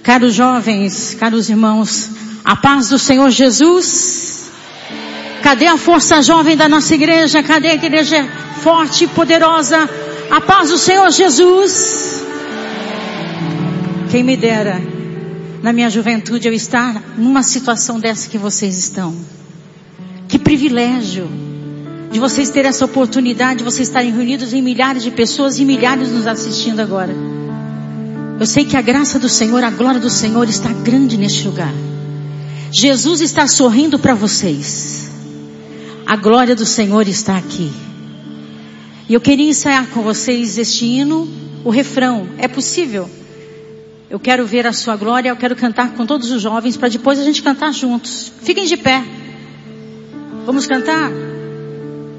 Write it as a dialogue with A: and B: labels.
A: Caros jovens, caros irmãos, a paz do Senhor Jesus. Cadê a força jovem da nossa igreja? Cadê a igreja forte e poderosa? A paz do Senhor Jesus. Quem me dera, na minha juventude, eu estar numa situação dessa que vocês estão. Que privilégio de vocês terem essa oportunidade, de vocês estarem reunidos em milhares de pessoas e milhares nos assistindo agora. Eu sei que a graça do Senhor, a glória do Senhor está grande neste lugar. Jesus está sorrindo para vocês. A glória do Senhor está aqui. E eu queria ensaiar com vocês este hino, o refrão. É possível? Eu quero ver a sua glória, eu quero cantar com todos os jovens para depois a gente cantar juntos. Fiquem de pé. Vamos cantar?